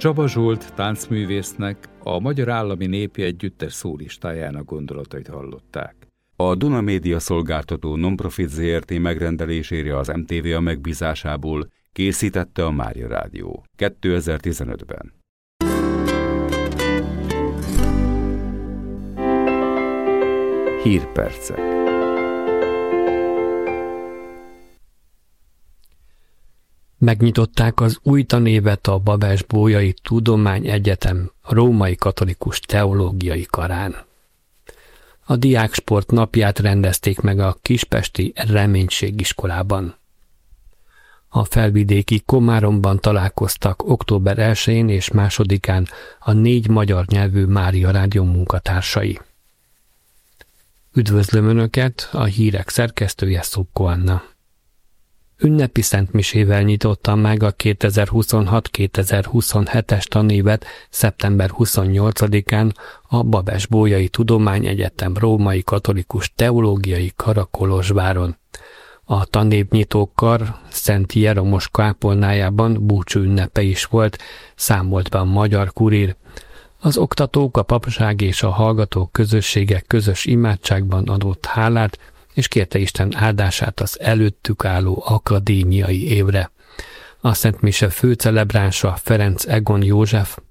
Csaba Zsolt táncművésznek, a Magyar Állami Népi Együttes szólistájának gondolatait hallották. A Duna Média Szolgáltató Nonprofit Zrt. Megrendelésére az MTV megbízásából készítette a Mária Rádió 2015-ben. Hírpercek. Megnyitották az új tanévet a Babes-Bolyai Tudományegyetem Római Katolikus Teológiai Karán. A Diáksport napját rendezték meg a kispesti Reménységiskolában. A felvidéki Komáromban találkoztak október 1-én és 2-án a 4 magyar nyelvű Mária Rádió munkatársai. Üdvözlöm Önöket, a hírek szerkesztője Szubko Anna. Ünnepi szentmisével nyitotta meg a 2026-2027-es tanévet szeptember 28-án a Babes-Bolyai Tudományegyetem Római Katolikus Teológiai Kara Kolozsváron. A tanévnyitó kar Szent Jeromos kápolnájában búcsú ünnepe is volt, számolt be a Magyar Kurír. Az oktatók, a papság és a hallgatók közössége közös imádságban adott hálát, és kérte Isten áldását az előttük álló akadémiai évre. A szentmise főcelebránsa Ferenc Egon József